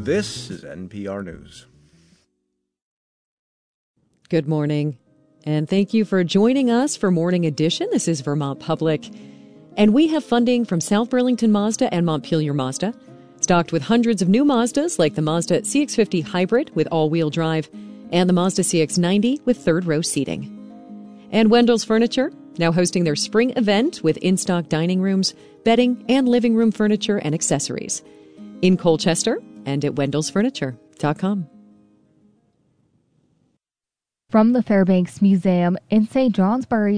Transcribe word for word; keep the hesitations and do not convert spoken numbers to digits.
This is N P R News. Good morning, and thank you for joining us for Morning Edition. This is Vermont Public, and we have funding from South Burlington Mazda and Montpelier Mazda, stocked with hundreds of new Mazdas like the Mazda C X fifty Hybrid with all-wheel drive and the Mazda C X ninety with third-row seating. And Wendell's Furniture, now hosting their spring event with in-stock dining rooms, bedding, and living room furniture and accessories. In Colchester and at wendells furniture dot com. From the Fairbanks Museum in Saint Johnsbury,